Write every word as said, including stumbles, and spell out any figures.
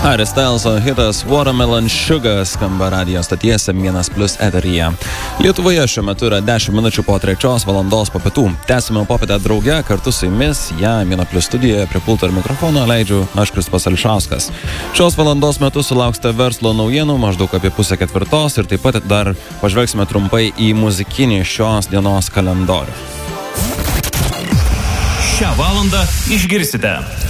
Harry Styleso hitas Watermelon Sugar skamba radijo stoties M vienas plius eteryje. Lietuvoje šiuo metu yra dešimt minučių po trečios valandos po pietų. Tęsime popietę drauge kartu su jumis. Ja, M vienas plius studijoje prie pulto ir mikrofono leidžiu aš Kristupas Ališauskas. Šios valandos metu sulauksite verslo naujienų maždaug apie pusę ketvirtos ir taip pat dar pažvelgsime trumpai į muzikinį šios dienos kalendorių. Šią valandą išgirsite.